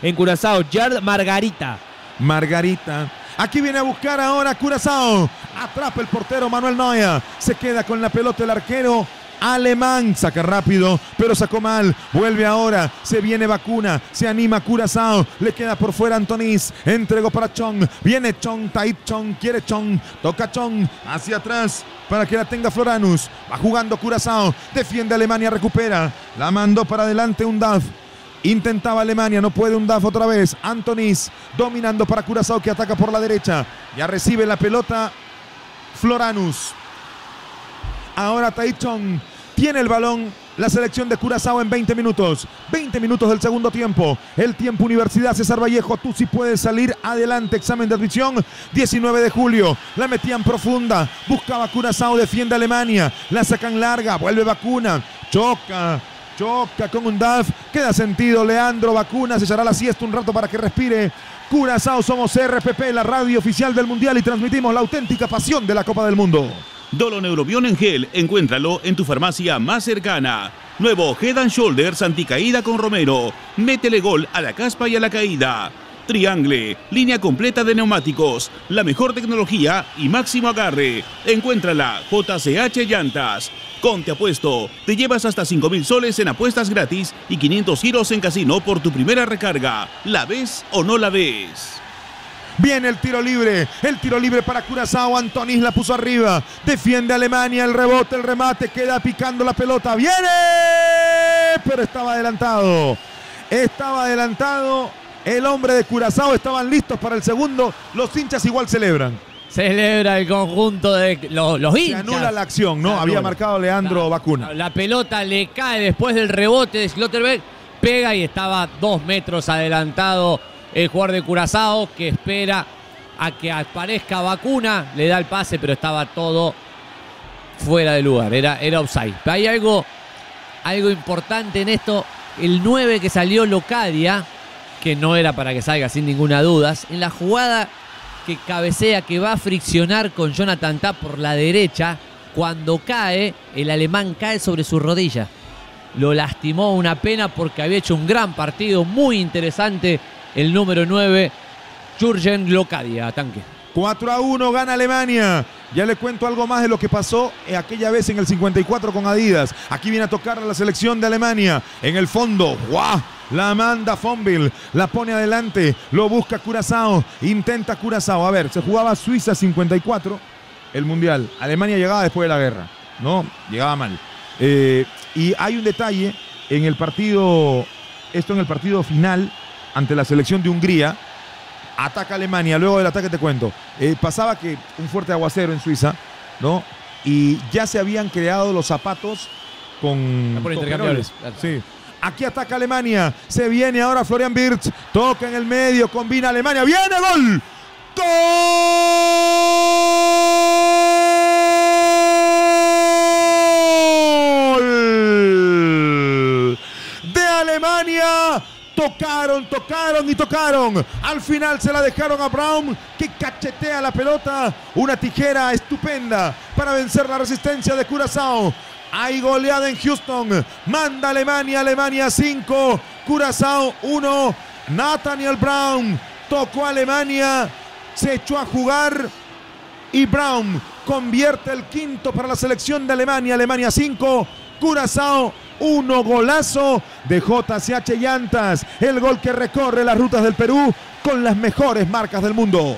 en Curazao. Gerd Margarita. Aquí viene a buscar ahora Curazao. Atrapa el portero Manuel Neuer. Se queda con la pelota el arquero alemán. Saca rápido, pero sacó mal. Vuelve ahora. Se viene Bacuna. Se anima Curazao. Le queda por fuera Antonis. Entregó para Chong. Viene Chong. Taib Chong. Quiere Chong. Toca Chong. Hacia atrás para que la tenga Floranus. Va jugando Curazao. Defiende Alemania. Recupera. La mandó para adelante Undav. Intentaba Alemania, no puede Undav otra vez. Antonis dominando para Curazao que ataca por la derecha. Ya recibe la pelota Floranus. Ahora Taichung tiene el balón. La selección de Curazao en 20 minutos. 20 minutos del segundo tiempo. El tiempo Universidad César Vallejo. Tú sí puedes salir adelante. Examen de admisión. 19 de julio. La metían profunda. Buscaba Curazao. Defiende Alemania. La sacan larga. Vuelve Bacuna. Choca con Undav. Queda sentido Leandro Bacuna. Se echará la siesta un rato para que respire. Curazao, somos RPP, la radio oficial del Mundial, y transmitimos la auténtica pasión de la Copa del Mundo. Doloneurobion en gel, encuéntralo en tu farmacia más cercana. Nuevo Head and Shoulders anticaída con Romero. Métele gol a la caspa y a la caída. Triangle, línea completa de neumáticos, la mejor tecnología y máximo agarre. Encuéntrala, JCH Llantas. Con Te Apuesto, te llevas hasta 5.000 soles en apuestas gratis y 500 giros en casino por tu primera recarga. ¿La ves o no la ves? Viene el tiro libre para Curazao. Antonis la puso arriba. Defiende Alemania, el rebote, el remate, queda picando la pelota. ¡Viene! Pero estaba adelantado. El hombre de Curazao. Estaban listos para el segundo. Los hinchas igual celebran. Celebra el conjunto de los hinchas. Se anula la acción, ¿no? Había marcado Leandro Bacuna. La pelota le cae después del rebote de Schlotterbeck. Pega y estaba 2 metros adelantado el jugador de Curazao, que espera a que aparezca Bacuna. Le da el pase, pero estaba todo fuera de lugar. Era offside. Pero hay algo importante en esto. El 9 que salió Locadia, que no era para que salga sin ninguna duda, en la jugada que cabecea, que va a friccionar con Jonathan Tah por la derecha, cuando cae, el alemán cae sobre su rodilla. Lo lastimó, una pena, porque había hecho un gran partido, muy interesante, el número 9, Jürgen Locadia. Tanque. 4-1 gana Alemania. Ya le cuento algo más de lo que pasó aquella vez en el 54 con Adidas. Aquí viene a tocar a la selección de Alemania. En el fondo, ¡guau! La manda Fonville, la pone adelante, lo busca Curazao, intenta Curazao. A ver, se jugaba Suiza 54, el Mundial. Alemania llegaba después de la guerra, ¿no? Llegaba mal. Y hay un detalle en el partido, en el partido final, ante la selección de Hungría. Ataca Alemania, luego del ataque te cuento. Pasaba que un fuerte aguacero en Suiza, ¿no? Y ya se habían creado los zapatos con intercambiables. Sí. Aquí ataca Alemania. Se viene ahora Florian Wirtz. Toca en el medio. Combina Alemania. ¡Viene gol! ¡Gol! De Alemania. Tocaron. Al final se la dejaron a Braun, que cachetea la pelota. Una tijera estupenda para vencer la resistencia de Curazao. Hay goleada en Houston. Manda Alemania 5, Curazao 1. Nathaniel Braun tocó a Alemania, se echó a jugar y Braun convierte el quinto para la selección de Alemania. Alemania 5, Curazao 1. Golazo de JCH Llantas. El gol que recorre las rutas del Perú con las mejores marcas del mundo.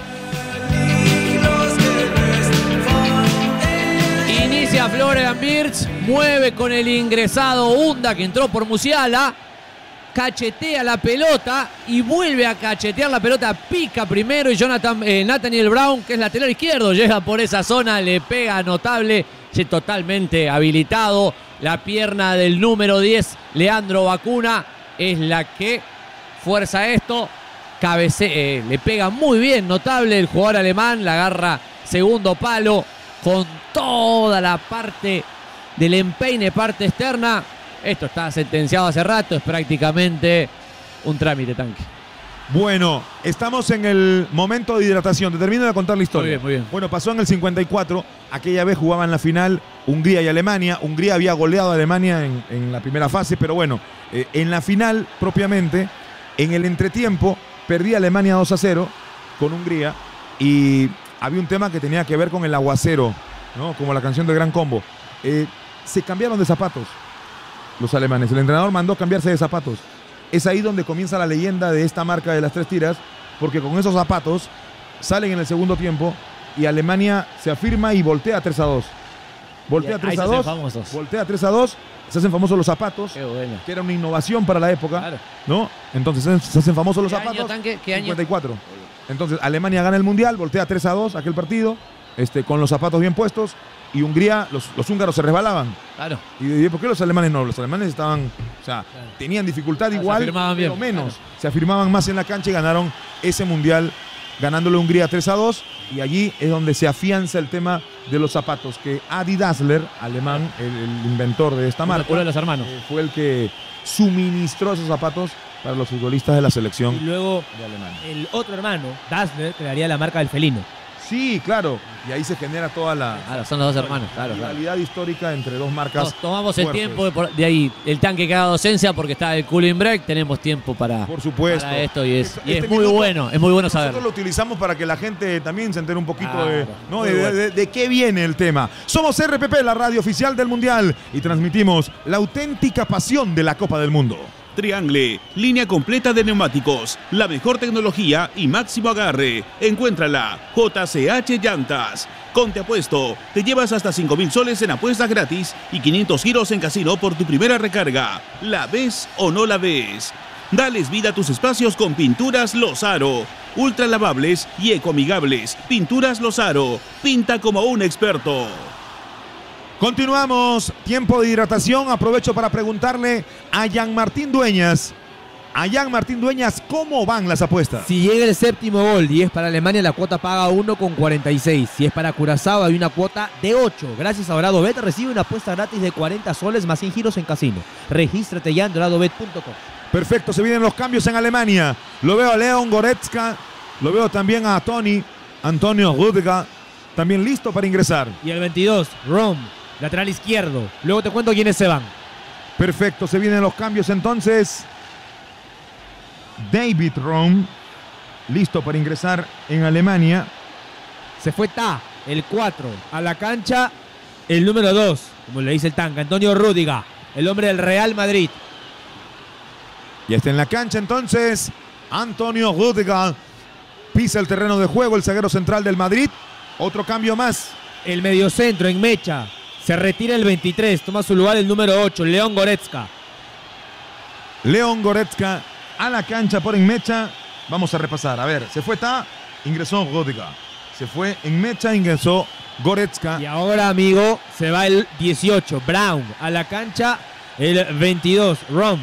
Inicia Florian Wirtz, mueve con el ingresado Unda, que entró por Musiala, cachetea la pelota y vuelve a cachetear la pelota, pica primero y Nathaniel Braun, que es lateral izquierdo, llega por esa zona, le pega notable, totalmente habilitado. La pierna del número 10, Leandro Bacuna, es la que fuerza esto, le pega muy bien, notable el jugador alemán, la agarra segundo palo, con toda la parte del empeine, parte externa. Esto está sentenciado hace rato, es prácticamente un trámite, Tanque. Bueno, estamos en el momento de hidratación. Te termino de contar la historia. Muy bien. Bueno, pasó en el 54. Aquella vez jugaban la final Hungría y Alemania. Hungría había goleado a Alemania en la primera fase, pero bueno, en la final propiamente En el entretiempo perdía Alemania 2-0 con Hungría y había un tema que tenía que ver con el aguacero, ¿no? Como la canción de Gran Combo. Se cambiaron de zapatos los alemanes. El entrenador mandó cambiarse de zapatos. Es ahí donde comienza la leyenda de esta marca de las 3 tiras, porque con esos zapatos salen en el segundo tiempo y Alemania se afirma y voltea 3-2. Voltea 3-2. Voltea 3-2. Se hacen famosos los zapatos, que era una innovación para la época, claro, ¿no? Entonces se hacen famosos los zapatos. ¿Qué año, Tanque? ¿Qué año? 54. Entonces Alemania gana el Mundial, voltea 3-2 aquel partido, con los zapatos bien puestos, y Hungría, los húngaros se resbalaban. Claro. ¿Y por qué los alemanes no? Los alemanes estaban, o sea, claro, tenían dificultad igual, pero menos. Claro. Se afirmaban más en la cancha y ganaron ese Mundial, ganándole a Hungría 3-2, y allí es donde se afianza el tema de los zapatos, que Adi Dassler, alemán, el inventor de esta marca, uno de los hermanos, fue el que suministró esos zapatos para los futbolistas de la selección. Y luego de Alemania. El otro hermano, Dassler, crearía la marca del felino. Sí, claro. Y ahí se genera toda la son los dos hermanos, claro, rivalidad histórica entre dos marcas. Nos tomamos fuertes. el tiempo de ahí, el Tanque que haga docencia, porque está el cooling break, tenemos tiempo para, por supuesto, para esto, y es muy bueno, es muy bueno saberlo. Nosotros lo utilizamos para que la gente también se entere un poquito de qué viene el tema. Somos RPP, la radio oficial del Mundial, y transmitimos la auténtica pasión de la Copa del Mundo. Triangle, línea completa de neumáticos, la mejor tecnología y máximo agarre. Encuéntrala, JCH Llantas. Con Te Apuesto, te llevas hasta 5.000 soles en apuestas gratis y 500 giros en casino por tu primera recarga. ¿La ves o no la ves? Dales vida a tus espacios con Pinturas Lozaro. Ultra lavables y ecoamigables. Pinturas Lozaro. Pinta como un experto. Continuamos, tiempo de hidratación. Aprovecho para preguntarle a Jan Martín Dueñas. ¿Cómo van las apuestas? Si llega el séptimo gol y es para Alemania, la cuota paga 1,46. Si es para Curazao, hay una cuota de 8. Gracias a Doradobet, recibe una apuesta gratis de 40 soles más 100 giros en casino. Regístrate ya en doradobet.com. Perfecto, se vienen los cambios en Alemania. Lo veo a Leon Goretzka, lo veo también a Antonio Rüdiger, también listo para ingresar. Y el 22, Rom, lateral izquierdo. Luego te cuento quiénes se van. Perfecto, se vienen los cambios entonces. David Rom, listo para ingresar en Alemania. Se fue Ta, el 4, a la cancha el número 2, como le dice el Tanque, Antonio Rüdiger, el hombre del Real Madrid. Ya está en la cancha entonces Antonio Rüdiger. Pisa el terreno de juego el zaguero central del Madrid. Otro cambio más. El mediocentro en mecha. Se retira el 23. Toma su lugar el número 8, Leon Goretzka. Leon Goretzka a la cancha por en mecha. Vamos a repasar. A ver, se fue Ta, ingresó Rüdiger. Se fue en mecha, ingresó Goretzka. Y ahora, amigo, se va el 18, Brown. A la cancha el 22, Rom.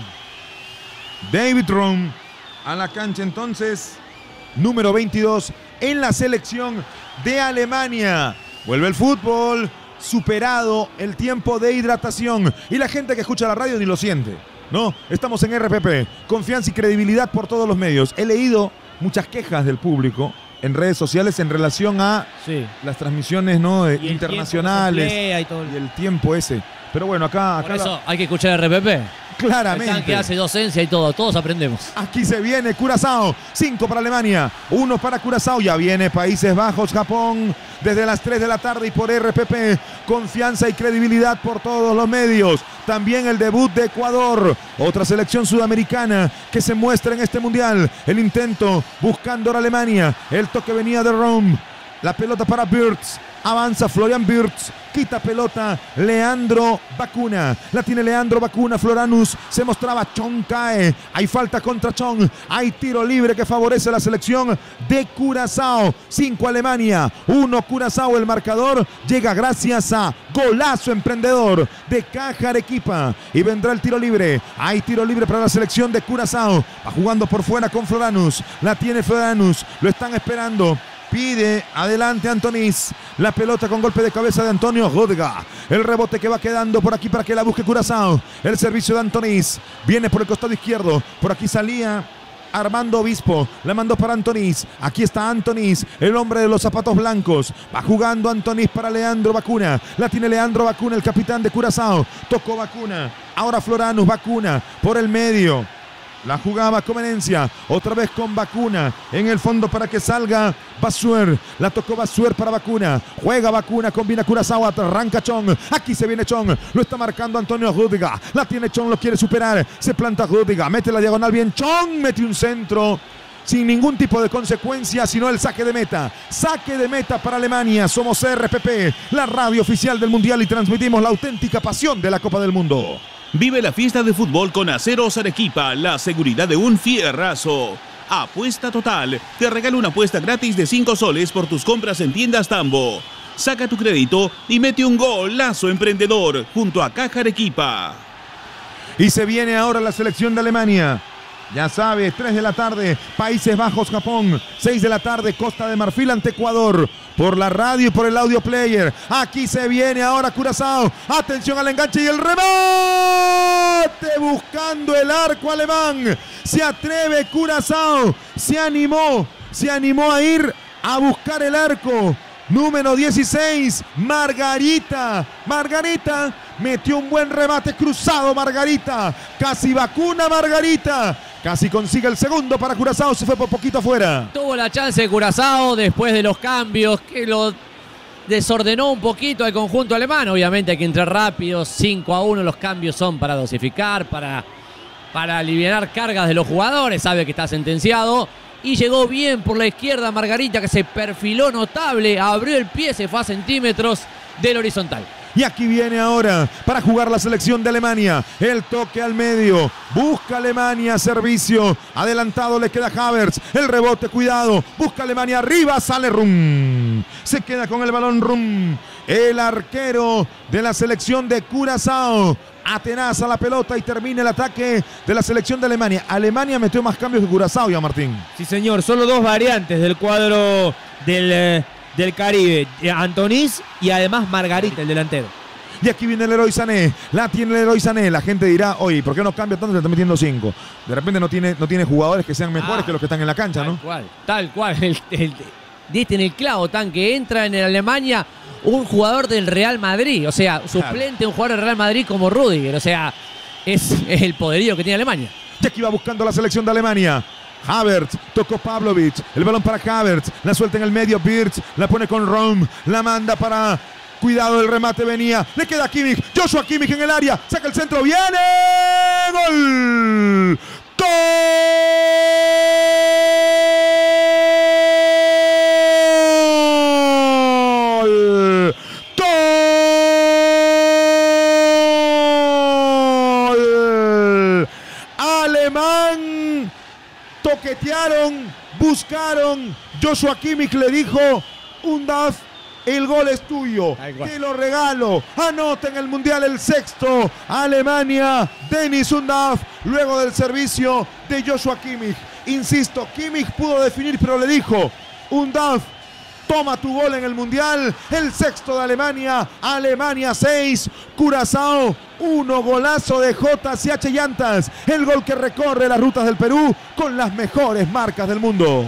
David Rom a la cancha entonces. Número 22 en la selección de Alemania. Vuelve el fútbol, superado el tiempo de hidratación. Y la gente que escucha la radio ni lo siente, ¿no? Estamos en RPP, confianza y credibilidad por todos los medios. He leído muchas quejas del público en redes sociales en relación a las transmisiones, ¿no? internacionales y el tiempo ese. Pero bueno, acá por eso hay que escuchar RPP. Claramente. El Tanque hace docencia y todo, todos aprendemos. Aquí se viene Curazao, 5 para Alemania, 1 para Curazao. Ya viene Países Bajos, Japón, desde las 3 de la tarde y por RPP. Confianza y credibilidad por todos los medios. También el debut de Ecuador, otra selección sudamericana que se muestra en este mundial. El intento buscando a Alemania, el toque venía de Rom. La pelota para Wirtz. Avanza Florian Wirtz, quita pelota Leandro Bacuna, la tiene Leandro Bacuna, Floranus, se mostraba, Chong cae, hay falta contra Chong, hay tiro libre que favorece a la selección de Curazao, 5 Alemania, 1 Curazao, el marcador llega gracias a golazo emprendedor de Caja Arequipa y vendrá el tiro libre, hay tiro libre para la selección de Curazao, va jugando por fuera con Floranus, la tiene Floranus, lo están esperando. Pide adelante Antonis. La pelota con golpe de cabeza de Antonio Rüdiger. El rebote que va quedando por aquí para que la busque Curazao. El servicio de Antonis. Viene por el costado izquierdo. Por aquí salía Armando Obispo. La mandó para Antonis. Aquí está Antonis, el hombre de los zapatos blancos. Va jugando Antonis para Leandro Bacuna. La tiene Leandro Bacuna, el capitán de Curazao. Tocó Bacuna. Ahora Floranus, Bacuna por el medio. La jugaba Comenencia, otra vez con Vacuna en el fondo para que salga Basuer. La tocó Basuer para Vacuna. Juega Vacuna, combina Curazao, arranca Chong. Aquí se viene Chong, lo está marcando Antonio Rüdiger. La tiene Chong, lo quiere superar. Se planta Rüdiger, mete la diagonal bien. Chong mete un centro sin ningún tipo de consecuencia, sino el saque de meta. Saque de meta para Alemania. Somos RPP, la radio oficial del Mundial, y transmitimos la auténtica pasión de la Copa del Mundo. Vive la fiesta de fútbol con Aceros Arequipa, la seguridad de un fierrazo. Apuesta Total, te regala una apuesta gratis de 5 soles por tus compras en tiendas Tambo. Saca tu crédito y mete un golazo emprendedor junto a Caja Arequipa. Y se viene ahora la selección de Alemania. Ya sabes, 3 de la tarde, Países Bajos, Japón. 6 de la tarde, Costa de Marfil ante Ecuador. Por la radio y por el audio player. Aquí se viene ahora Curazao. Atención al enganche y el remate. Buscando el arco alemán. Se atreve Curazao. Se animó a ir a buscar el arco. Número 16, Margarita. Margarita metió un buen remate cruzado. Margarita. Casi vacuna Margarita. Casi consigue el segundo para Curazao, se fue por poquito afuera. Tuvo la chance de Curazao después de los cambios que lo desordenó un poquito al conjunto alemán. Obviamente hay que entrar rápido, 5-1, los cambios son para dosificar, para aliviar cargas de los jugadores, sabe que está sentenciado. Y llegó bien por la izquierda Margarita, que se perfiló notable, abrió el pie, se fue a centímetros del horizontal. Y aquí viene ahora para jugar la selección de Alemania. El toque al medio. Busca Alemania, servicio. Adelantado le queda Havertz. El rebote, cuidado. Busca Alemania arriba, sale Rum. Se queda con el balón Rum. El arquero de la selección de Curazao atenaza la pelota y termina el ataque de la selección de Alemania. Alemania metió más cambios que Curazao, ya Martín. Sí, señor. Solo 2 variantes del cuadro del Caribe, Antonís y además Margarita, el delantero. Y aquí viene el Leroy Sané, la tiene el Leroy Sané. La gente dirá, oye, ¿por qué no cambia tanto? Se está metiendo 5. De repente no tiene jugadores que sean mejores que los que están en la cancha, ¿no? Tal cual. Diste en el clavo, Tanque. Entra en Alemania un jugador del Real Madrid, o sea, suplente, un jugador del Real Madrid como Rüdiger, o sea, es el poderío que tiene Alemania. Y aquí va buscando la selección de Alemania. Havertz, tocó Pavlovic, el balón para Havertz, la suelta en el medio, Birch, la pone con Rom, la manda para, cuidado, el remate venía, le queda a Kimmich, Joshua Kimmich en el área, saca el centro, viene, gol, ¡gol! ¡Gol! Alemán. Toquetearon, buscaron. Joshua Kimmich le dijo: Undav, el gol es tuyo, te lo regalo. Anota en el Mundial el 6º. Alemania, Dennis Undav, luego del servicio de Joshua Kimmich. Insisto, Kimmich pudo definir, pero le dijo: Undav, toma tu gol en el Mundial. El 6º de Alemania. Alemania 6, Curazao 1. Golazo de JCH Llantas. El gol que recorre las rutas del Perú con las mejores marcas del mundo.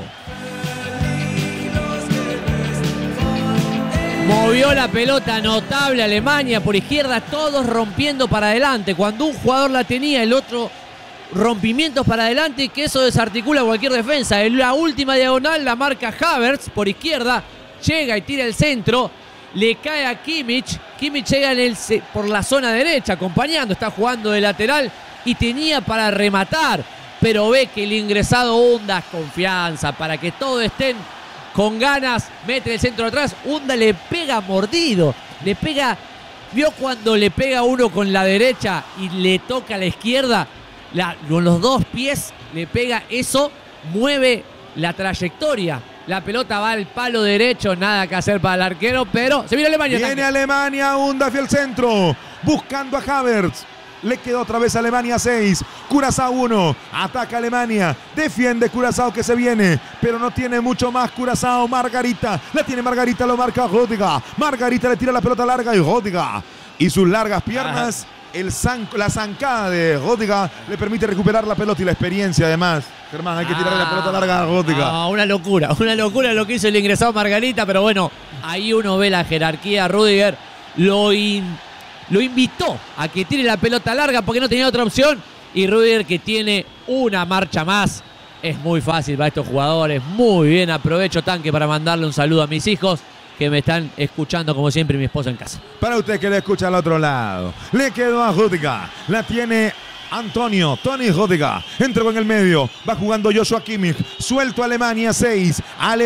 Movió la pelota notable Alemania por izquierda, todos rompiendo para adelante. Cuando un jugador la tenía, el otro rompimientos para adelante, que eso desarticula cualquier defensa. En la última diagonal la marca Havertz por izquierda, llega y tira el centro, le cae a Kimmich. Kimmich llega por la zona derecha acompañando, está jugando de lateral y tenía para rematar, pero ve que el ingresado Undav, confianza para que todos estén con ganas, mete el centro atrás. Undav le pega mordido, le pega, vio cuando le pega uno con la derecha y le toca a la izquierda, con los dos pies le pega, eso mueve la trayectoria. La pelota va al palo derecho, nada que hacer para el arquero, pero se viene Alemania. Viene Alemania, Undav el centro, buscando a Havertz. Le quedó otra vez Alemania 6, Curazao 1. Ataca Alemania, defiende Curazao que se viene, pero no tiene mucho más Curazao. Margarita, la tiene Margarita, lo marca Rüdiger. Margarita le tira la pelota larga y Rüdiger. Y sus largas piernas, la zancada de Rüdiger le permite recuperar la pelota y la experiencia además. Germán, hay que tirarle la pelota larga a Rüdiger. Una locura lo que hizo el ingresado Margarita, pero bueno, ahí uno ve la jerarquía. Rüdiger lo invitó a que tire la pelota larga porque no tenía otra opción Y Rüdiger, que tiene una marcha más. Es muy fácil para estos jugadores. Muy bien, aprovecho, Tanque, para mandarle un saludo a mis hijos que me están escuchando como siempre y mi esposa en casa. Para usted que le escucha al otro lado. Le quedó a Rüdiger. La tiene Antonio, Toni Rüdiger, entró en el medio, va jugando Joshua Kimmich, suelto Alemania 6,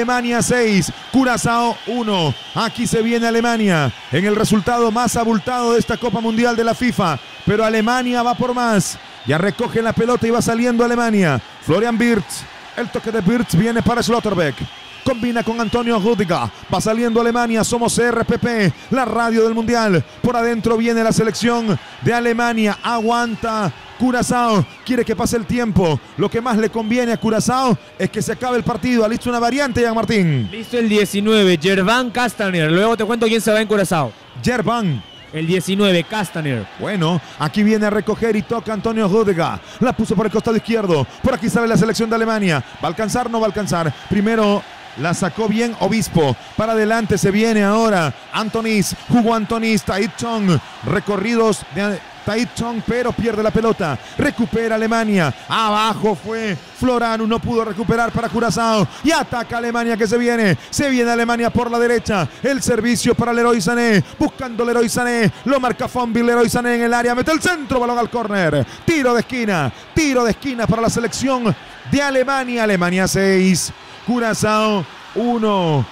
Curazao 1, aquí se viene Alemania, en el resultado más abultado de esta Copa Mundial de la FIFA, pero Alemania va por más, ya recoge la pelota y va saliendo Alemania, Florian Wirtz, el toque de Wirtz viene para Schlotterbeck. Combina con Antonio Rüdiger. Va saliendo Alemania. Somos RPP, la radio del Mundial. Por adentro viene la selección de Alemania. Aguanta Curazao. Quiere que pase el tiempo. Lo que más le conviene a Curazao es que se acabe el partido. Listo una variante, Jan Martín. Listo el 19, Jervan Castaner. Luego te cuento quién se va en Curazao. Jervan. El 19, Castaner. Bueno, aquí viene a recoger y toca Antonio Rüdiger. La puso por el costado izquierdo. Por aquí sale la selección de Alemania. ¿Va a alcanzar? No va a alcanzar. Primero la sacó bien Obispo. Para adelante se viene ahora Antonis. Jugó Antonis, Tahith Chong. Recorridos de Tahith Chong, pero pierde la pelota. Recupera Alemania. Abajo fue Floranu. No pudo recuperar para Curazao. Y ataca Alemania que se viene. Se viene Alemania por la derecha. El servicio para Leroy Sané. Buscando Leroy Sané. Lo marca Fonville. Leroy Sané en el área. Mete el centro. Balón al córner. Tiro de esquina. Tiro de esquina para la selección de Alemania. Alemania 6. Curazao 1.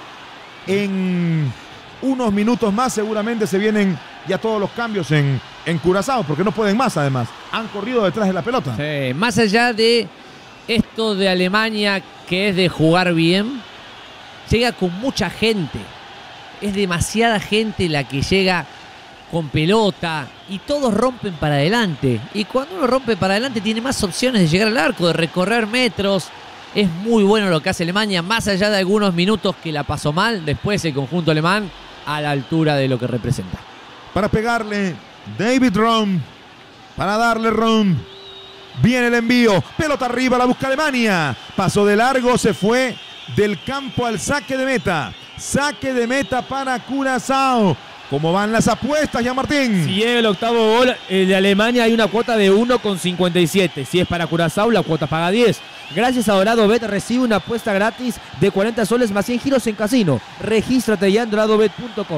En unos minutos más seguramente se vienen ya todos los cambios en Curazao, porque no pueden más además. Han corrido detrás de la pelota. Sí, más allá de esto de Alemania, que es de jugar bien, llega con mucha gente. Es demasiada gente la que llega con pelota y todos rompen para adelante. Y cuando uno rompe para adelante tiene más opciones de llegar al arco, de recorrer metros. Es muy bueno lo que hace Alemania, más allá de algunos minutos que la pasó mal. Después el conjunto alemán a la altura de lo que representa. Para pegarle David Raum, para darle Raum. Viene el envío, pelota arriba, la busca Alemania. Pasó de largo, se fue del campo al saque de meta. Saque de meta para Curazao. ¿Cómo van las apuestas, Jan Martín? Si llega el octavo gol, el de Alemania, hay una cuota de 1,57. Si es para Curazao, la cuota paga 10. Gracias a Dorado Bet recibe una apuesta gratis de 40 soles más 100 giros en casino. Regístrate ya en doradobet.com.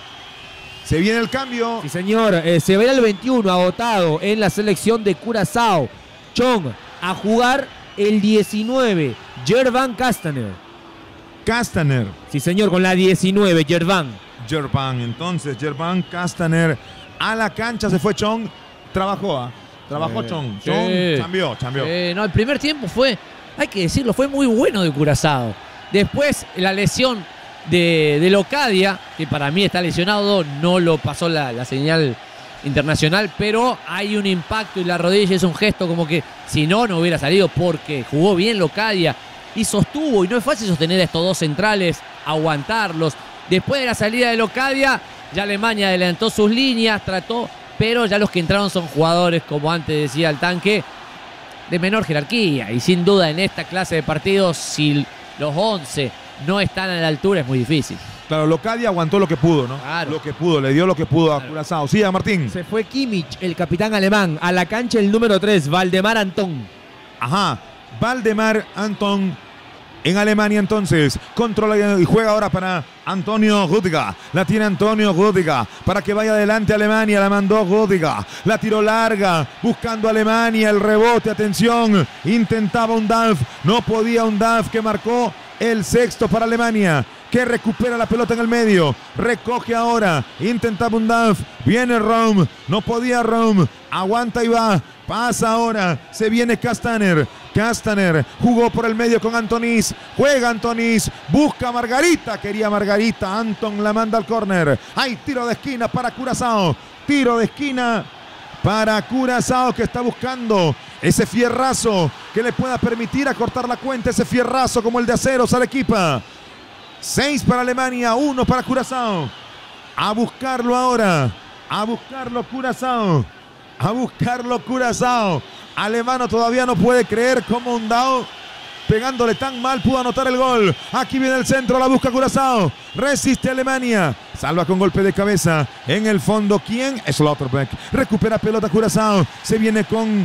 Se viene el cambio. Sí, señor. Se verá el 21 agotado en la selección de Curazao. Chong a jugar el 19. Jervan Castaner. Castaner. Sí, señor, con la 19, Jervan. Entonces, Jervan Castaner a la cancha. Se fue Chong. Trabajó, Chong. Chong cambió. No, el primer tiempo fue, hay que decirlo, fue muy bueno de Curazao. Después la lesión de Locadia, que para mí está lesionado, no lo pasó la señal internacional, pero hay un impacto y la rodilla es un gesto como que si no hubiera salido, porque jugó bien Locadia y sostuvo, y no es fácil sostener a estos dos centrales, aguantarlos. Después de la salida de Locadia, ya Alemania adelantó sus líneas, trató, pero ya los que entraron son jugadores, como antes decía el Tanque, de menor jerarquía. Y sin duda en esta clase de partidos, si los 11 no están a la altura, es muy difícil. Claro, Locadia aguantó lo que pudo, ¿no? Claro. Lo que pudo, le dio lo que pudo a Curazao. Sí, a Martín. Se fue Kimmich, el capitán alemán, a la cancha el número 3, Valdemar Anton. Ajá, Valdemar Anton en Alemania entonces. Controla y juega ahora para Antonio Rüdiger. La tiene Antonio Rüdiger para que vaya adelante Alemania. La mandó Rüdiger. La tiró larga buscando Alemania. El rebote, atención. Intentaba Undav. No podía Undav, que marcó el sexto para Alemania, que recupera la pelota en el medio. Recoge ahora. Intentaba Undav. Viene Raum. No podía Raum. Aguanta y va. Pasa ahora. Se viene Castaner. Castaner jugó por el medio con Antonis. Juega Antonis. Busca a Margarita. Quería Margarita. Anton la manda al córner. Hay tiro de esquina para Curazao. Tiro de esquina para Curazao, que está buscando ese fierrazo que le pueda permitir acortar la cuenta. Ese fierrazo como el de Aceros Arequipa. 6 para Alemania, 1 para Curazao. A buscarlo ahora. A buscarlo Curazao. A buscarlo Curazao. Alemano todavía no puede creer cómo Undao, pegándole tan mal, pudo anotar el gol. Aquí viene el centro, la busca Curazao. Resiste Alemania. Salva con golpe de cabeza. En el fondo, ¿quién? Schlotterbeck. Recupera pelota Curazao. Se viene con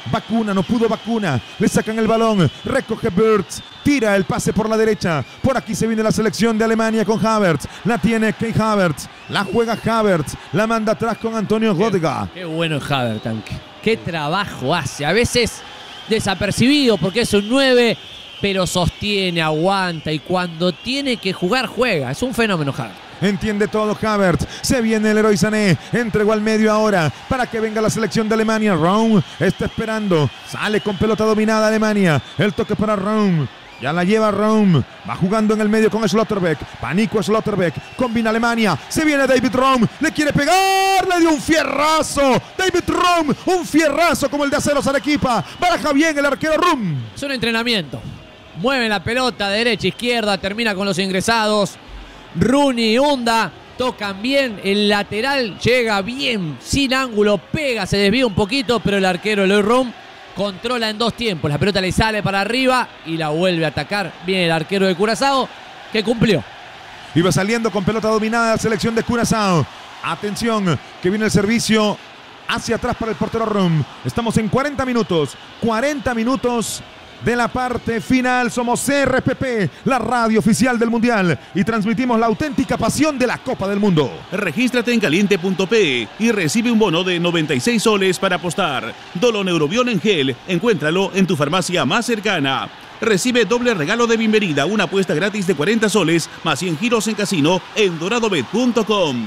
Vacuna, no pudo Vacuna. Le sacan el balón. Recoge Wirtz. Tira el pase por la derecha. Por aquí se viene la selección de Alemania con Havertz. La tiene Kai Havertz. La juega Havertz. La manda atrás con Antonio Rüdiger. Qué bueno es Havertz, tanque. Qué trabajo hace. A veces desapercibido porque es un 9, pero sostiene, aguanta y cuando tiene que jugar, juega. Es un fenómeno Havertz. Entiende todo Havertz. Se viene el Leroy Sané. Entregó al medio ahora para que venga la selección de Alemania. Raum está esperando. Sale con pelota dominada Alemania. El toque para Raum. Ya la lleva Raum. Va jugando en el medio con Schlotterbeck. Panico Schlotterbeck. Combina Alemania. Se viene David Raum. Le quiere pegar. Le dio un fierrazo. David Raum. Un fierrazo como el de Aceros Arequipa. Baraja bien el arquero Raum. Es un entrenamiento. Mueve la pelota de derecha a izquierda. Termina con los ingresados. Rooney y Hunda tocan bien. El lateral llega bien. Sin ángulo. Pega. Se desvía un poquito. Pero el arquero Eloy Raum controla en 2 tiempos. La pelota le sale para arriba y la vuelve a atacar. Viene el arquero de Curazao que cumplió. Iba saliendo con pelota dominada la selección de Curazao. Atención, que viene el servicio hacia atrás para el portero Raum. Estamos en 40 minutos. 40 minutos de la parte final. Somos RPP, la radio oficial del Mundial. Y transmitimos la auténtica pasión de la Copa del Mundo. Regístrate en caliente.pe y recibe un bono de 96 soles para apostar. Doloneurobión en gel, encuéntralo en tu farmacia más cercana. Recibe doble regalo de bienvenida, una apuesta gratis de 40 soles más 100 giros en casino en doradobet.com.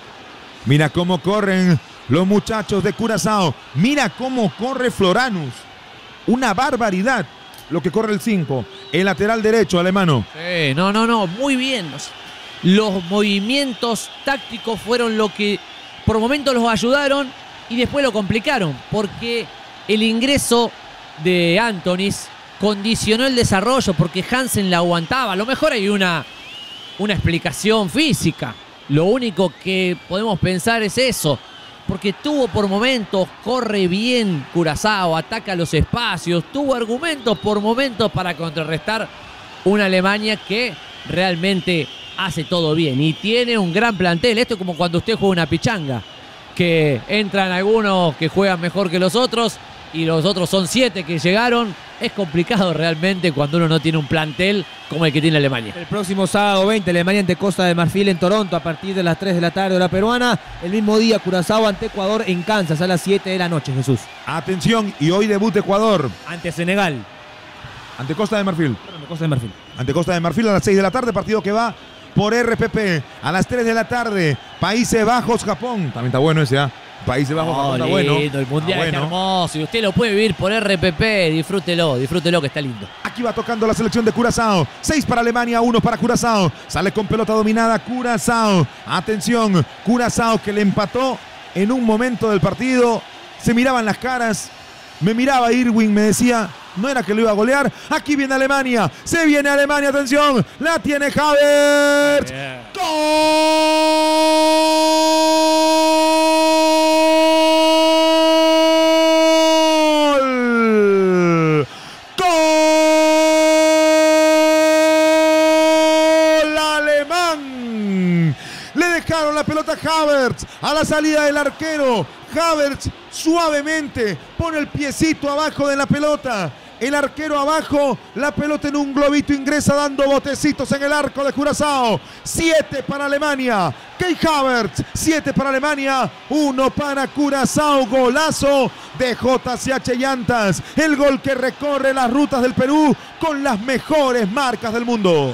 Mira cómo corren los muchachos de Curazao. Mira cómo corre Floranus. Una barbaridad lo que corre el 5. El lateral derecho alemano. Sí, no, muy bien. Los movimientos tácticos fueron lo que por momentos los ayudaron y después lo complicaron, porque el ingreso de Antonis condicionó el desarrollo, porque Hansen la aguantaba. A lo mejor hay una explicación física. Lo único que podemos pensar es eso, porque tuvo por momentos, corre bien Curazao, ataca los espacios, tuvo argumentos por momentos para contrarrestar una Alemania que realmente hace todo bien y tiene un gran plantel. Esto es como cuando usted juega una pichanga, que entran algunos que juegan mejor que los otros y los otros son 7 que llegaron. Es complicado realmente cuando uno no tiene un plantel como el que tiene Alemania. El próximo sábado 20, Alemania ante Costa de Marfil en Toronto a partir de las 3 de la tarde hora peruana. El mismo día Curazao ante Ecuador en Kansas a las 7 de la noche, Jesús. Atención, y hoy debuta Ecuador. Ante Senegal. Ante Costa de Marfil. Ante Costa de Marfil. Ante Costa de Marfil a las 6 de la tarde, partido que va por RPP. A las 3 de la tarde, Países Bajos, Japón. También está bueno ese, ¿ah? Países Bajos, Japón, está bueno. El mundial está está hermoso y usted lo puede vivir por RPP. Disfrútelo que está lindo. Aquí va tocando la selección de Curazao. 6 para Alemania, 1 para Curazao. Sale con pelota dominada Curazao. Atención, Curazao que le empató en un momento del partido. Se miraban las caras. Me miraba Irwin, me decía, no era que lo iba a golear. Aquí viene Alemania. Se viene Alemania, atención. La tiene Havertz. ¡Gol! ¡Gol alemán! Le dejaron la pelota a Havertz a la salida del arquero. Havertz suavemente pone el piecito abajo de la pelota. El arquero abajo, la pelota en un globito ingresa dando botecitos en el arco de Curazao. 7 para Alemania. Kai Havertz, 7 para Alemania, 1 para Curazao. Golazo de JCH Llantas. El gol que recorre las rutas del Perú con las mejores marcas del mundo.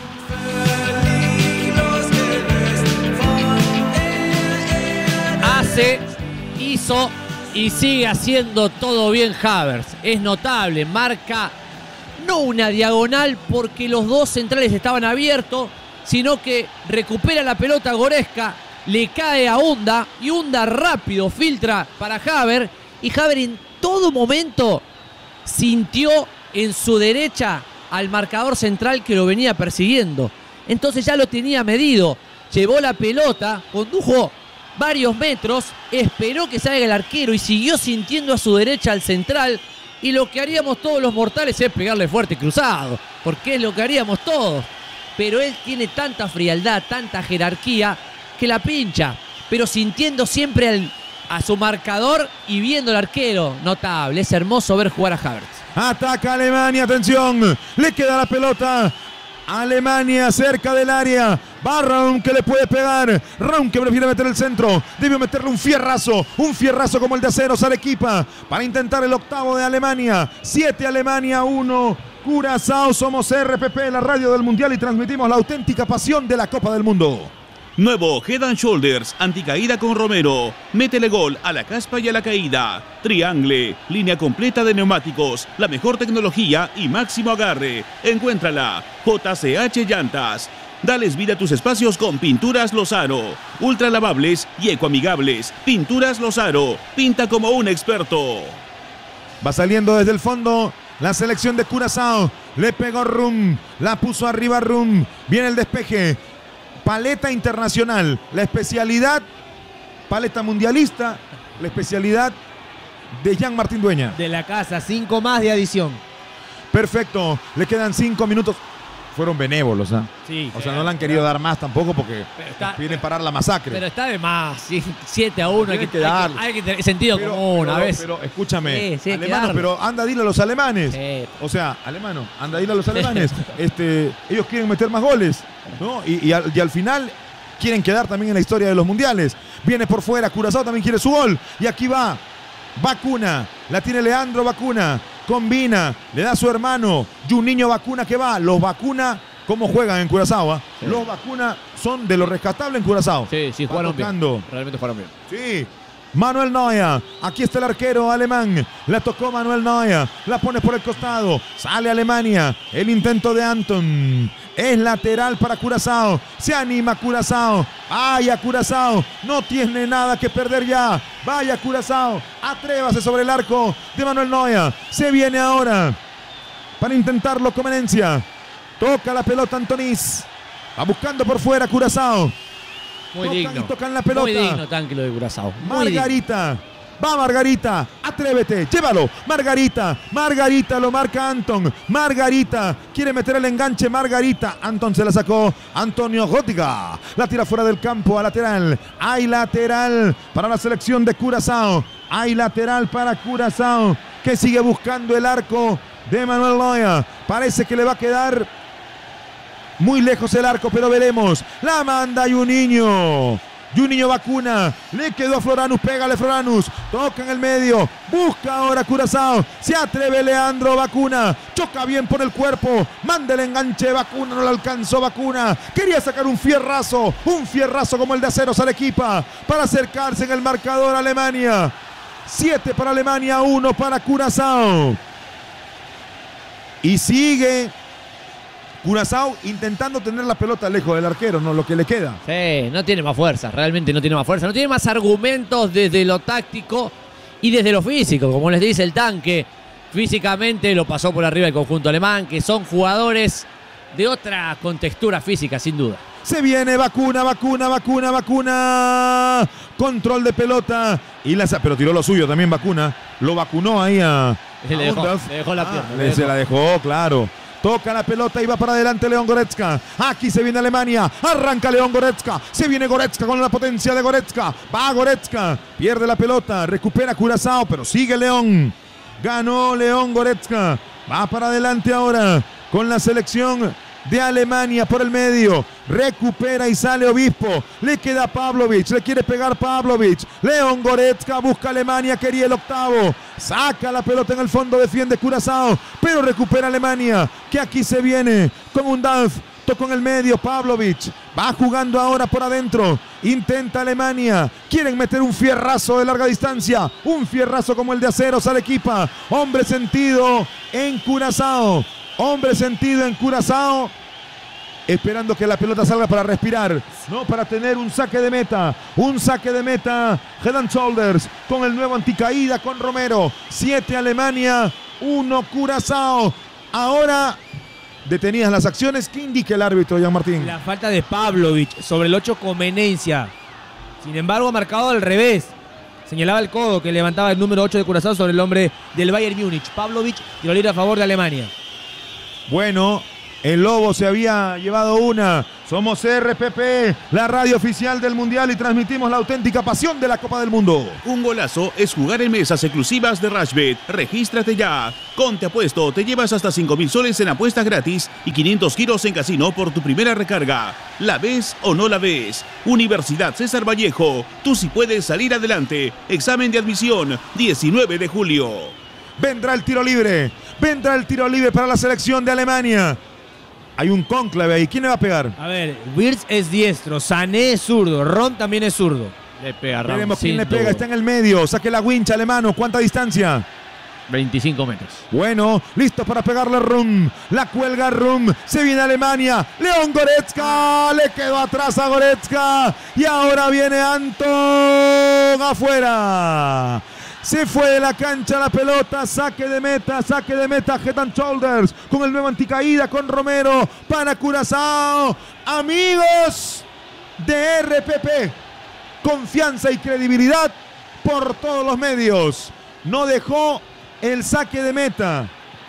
Hizo y sigue haciendo todo bien Havertz. Es notable, marca no una diagonal porque los dos centrales estaban abiertos, sino que recupera la pelota Goretzka, le cae a Hunda y Hunda rápido filtra para Havertz y Havertz en todo momento sintió en su derecha al marcador central que lo venía persiguiendo. Entonces ya lo tenía medido, llevó la pelota, condujo varios metros, esperó que salga el arquero y siguió sintiendo a su derecha al central. Y lo que haríamos todos los mortales es pegarle fuerte cruzado, porque es lo que haríamos todos. Pero él tiene tanta frialdad, tanta jerarquía, que la pincha, pero sintiendo siempre a su marcador y viendo al arquero. Notable, es hermoso ver jugar a Havertz. Ataca Alemania, atención. Le queda la pelota. Alemania cerca del área. Va Raum que le puede pegar. Raum que prefiere meter el centro. Debe meterle un fierrazo como el de Aceros al equipo para intentar el octavo de Alemania. 7 Alemania, 1 Curazao. Somos RPP, la radio del Mundial, y transmitimos la auténtica pasión de la Copa del Mundo. Nuevo Head and Shoulders anticaída con Romero. Métele gol a la caspa y a la caída. Triangle, línea completa de neumáticos, la mejor tecnología y máximo agarre. Encuéntrala. JCH Llantas. Dales vida a tus espacios con Pinturas Lozaro. Ultra lavables y ecoamigables. Pinturas Lozaro. Pinta como un experto. Va saliendo desde el fondo la selección de Curazao. Le pegó Rum. La puso arriba Rum. Viene el despeje. Paleta internacional, la especialidad, paleta mundialista, la especialidad de Jean Martín Dueña. De la casa, 5 más de adición. Perfecto, le quedan 5 minutos. Fueron benévolos, ¿ah? Sí, o sea, no le han querido dar más tampoco porque quieren parar la masacre. Pero está de más, 7-1. Hay que darle. Hay que tener sentido común a veces. Pero escúchame, Sí, alemano, pero anda, dile a los alemanes. Sí. O sea, alemano, anda, dile a los alemanes. Ellos quieren meter más goles, ¿no? Y al final quieren quedar también en la historia de los mundiales. Viene por fuera, Curazao también quiere su gol. Y aquí va Vacuna, la tiene Leandro Vacuna. Combina, le da a su hermano Juninho Vacuna que va. Los Vacuna, ¿cómo juegan en Curazao? Sí. Los Vacuna son de lo rescatable en Curazao. Sí, jugaron bien. Realmente jugaron bien. Sí. Manuel Neuer, aquí está el arquero alemán. La tocó Manuel Neuer, la pone por el costado. Sale Alemania, el intento de Anton. Es lateral para Curazao. Se anima Curazao. Vaya Curazao. No tiene nada que perder ya. Vaya Curazao. Atrévase sobre el arco de Manuel Neuer. Se viene ahora para intentarlo Comenencia. Toca la pelota Antonís. Va buscando por fuera Curazao. Muy digno. Tocan la pelota. Muy digno tanque lo de Curazao. Margarita. Va Margarita, atrévete, llévalo. Margarita lo marca Anton. Margarita quiere meter el enganche. Margarita, Anton se la sacó. Antonio Gótica la tira fuera del campo a lateral. Hay lateral para la selección de Curazao. Hay lateral para Curazao que sigue buscando el arco de Manuel Neuer. Parece que le va a quedar muy lejos el arco, pero veremos. La manda Juninho. Juninho Vacuna, le quedó a Floranus, pégale Floranus, toca en el medio, busca ahora Curazao, se atreve Leandro Vacuna, choca bien por el cuerpo, manda el enganche Vacuna, no le alcanzó Vacuna, quería sacar un fierrazo como el de Aceros al equipo, para acercarse en el marcador Alemania. 7 para Alemania, 1 para Curazao. Y sigue Curazao intentando tener la pelota lejos del arquero, no lo que le queda. Sí, no tiene más fuerza, realmente no tiene más fuerza. No tiene más argumentos desde lo táctico y desde lo físico. Como les dice el tanque, físicamente lo pasó por arriba el conjunto alemán, que son jugadores de otra contextura física, sin duda. Se viene Vacuna. Control de pelota. Pero tiró lo suyo también Vacuna. Lo vacunó ahí a le dejó la pierna. Se la dejó, claro. Toca la pelota y va para adelante León Goretzka. Aquí se viene Alemania. Arranca León Goretzka. Se viene Goretzka con la potencia de Goretzka. Va Goretzka. Pierde la pelota. Recupera Curazao, pero sigue León. Ganó León Goretzka. Va para adelante ahora con la selección de Alemania por el medio. Recupera y sale Obispo. Le queda Pavlovic. Le quiere pegar Pavlovic. León Goretzka busca Alemania. Quería el octavo. Saca la pelota en el fondo. Defiende Curazao. Pero recupera Alemania. Que aquí se viene con un Danf. Tocó en el medio Pavlovic. Va jugando ahora por adentro. Intenta Alemania. Quieren meter un fierrazo de larga distancia. Un fierrazo como el de Aceros al equipo. Hombre sentido en Curazao. Esperando que la pelota salga para respirar, no para tener un saque de meta. Head and Shoulders con el nuevo anticaída con Romero. 7 Alemania, 1 Curazao. Ahora detenidas las acciones. ¿Qué indica el árbitro, Jean Martín? La falta de Pavlovic sobre el 8 Comenencia. Sin embargo, ha marcado al revés. Señalaba el codo que levantaba el número 8 de Curazao sobre el hombre del Bayern Múnich. Pavlovic, tiro libre a favor de Alemania. Bueno, El Lobo se había llevado una. Somos RPP, la radio oficial del Mundial, y transmitimos la auténtica pasión de la Copa del Mundo. Un golazo es jugar en mesas exclusivas de Rashbet. Regístrate ya. Con Te Apuesto te llevas hasta 5.000 soles en apuestas gratis y 500 giros en casino por tu primera recarga. ¿La ves o no la ves? Universidad César Vallejo. Tú sí puedes salir adelante. Examen de admisión, 19 de julio. Vendrá el tiro libre. Vendrá el tiro libre para la selección de Alemania. Hay un cónclave ahí. ¿Quién le va a pegar? A ver, Wirtz es diestro, Sané es zurdo, Ron también es zurdo. Le pega Ram. Veremos quién le pega. Está en el medio. Saque la wincha alemano. ¿Cuánta distancia? 25 metros. Bueno, listo para pegarle a Rum. La cuelga Rum. Se viene Alemania. León Goretzka. Le quedó atrás a Goretzka. Y ahora viene Anton afuera. Se fue de la cancha la pelota, saque de meta, Head and Shoulders, con el nuevo anticaída, con Romero, para Curazao. Amigos de RPP, confianza y credibilidad por todos los medios. No dejó el saque de meta.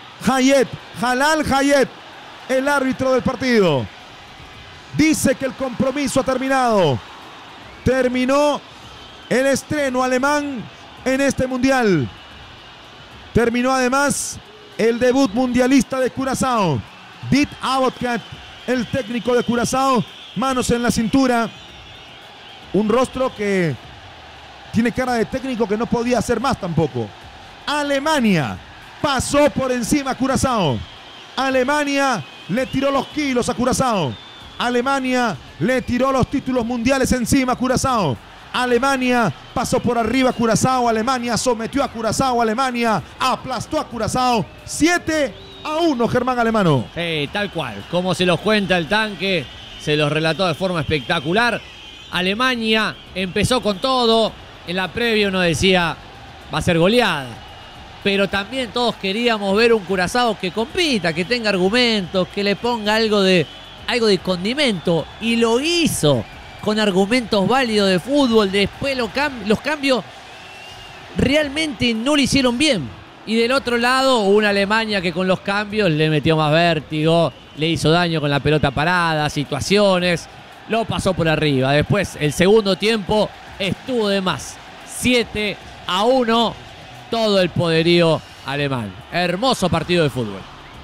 Jalal Hayet, el árbitro del partido, dice que el compromiso ha terminado. Terminó el estreno alemán en este mundial. Terminó además el debut mundialista de Curazao. Dit Abotkat, el técnico de Curazao, manos en la cintura. Un rostro que tiene cara de técnico que no podía hacer más tampoco. Alemania pasó por encima a Curazao. Alemania le tiró los kilos a Curazao. Alemania le tiró los títulos mundiales encima a Curazao. Alemania pasó por arriba a Curazao, Alemania sometió a Curazao, Alemania aplastó a Curazao 7-1, Germán Alemano. Tal cual, como se los cuenta el tanque, se los relató de forma espectacular. Alemania empezó con todo, en la previa uno decía, va a ser goleada. Pero también todos queríamos ver un Curazao que compita, que tenga argumentos, que le ponga algo de condimento, y lo hizo. Con argumentos válidos de fútbol. Después los cambios realmente no lo hicieron bien. Y del otro lado, una Alemania que con los cambios le metió más vértigo, le hizo daño con la pelota parada, situaciones, lo pasó por arriba. Después, el segundo tiempo estuvo de más. 7-1, todo el poderío alemán. Hermoso partido de fútbol.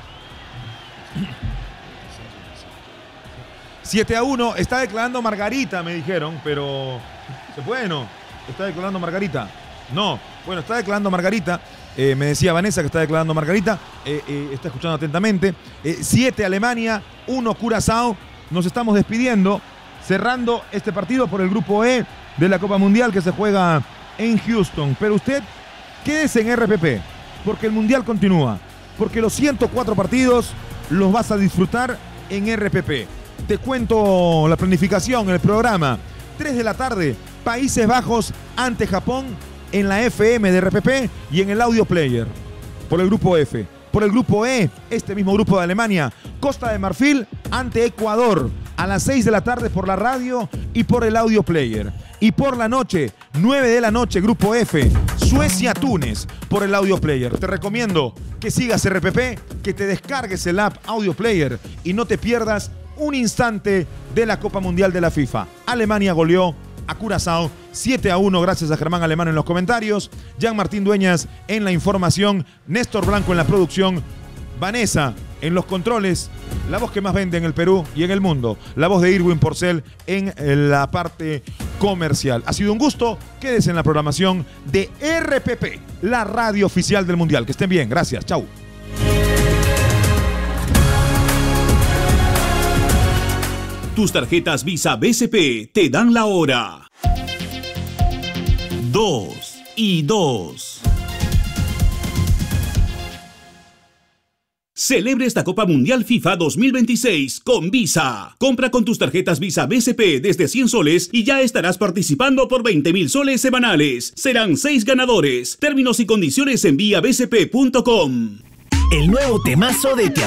7-1, está declarando Margarita, me dijeron, pero ¿se puede no? ¿Está declarando Margarita? No, bueno, está declarando Margarita. Me decía Vanessa que está declarando Margarita. Está escuchando atentamente. 7 Alemania, 1 Curazao. Nos estamos despidiendo, cerrando este partido por el grupo E de la Copa Mundial que se juega en Houston. Pero usted, quédese en RPP, porque el Mundial continúa. Porque los 104 partidos los vas a disfrutar en RPP. Te cuento la planificación, el programa. 3 de la tarde, Países Bajos ante Japón en la FM de RPP y en el Audio Player. Por el grupo F. Por el grupo E, este mismo grupo de Alemania, Costa de Marfil ante Ecuador. A las 6 de la tarde por la radio y por el Audio Player. Y por la noche, 9 de la noche, grupo F, Suecia-Túnez por el Audio Player. Te recomiendo que sigas RPP, que te descargues el app Audio Player y no te pierdas un instante de la Copa Mundial de la FIFA. Alemania goleó a Curazao 7-1, gracias a Germán Alemán en los comentarios, Jean Martín Dueñas en la información, Néstor Blanco en la producción, Vanessa en los controles, la voz que más vende en el Perú y en el mundo, la voz de Irwin Porcel en la parte comercial. Ha sido un gusto, quédese en la programación de RPP, la radio oficial del Mundial. Que estén bien, gracias, chau. Tus tarjetas Visa BCP te dan la hora. 2:02. Celebre esta Copa Mundial FIFA 2026 con Visa. Compra con tus tarjetas Visa BCP desde 100 soles y ya estarás participando por 20.000 soles semanales. Serán 6 ganadores. Términos y condiciones en viabcp.com. El nuevo temazo de Te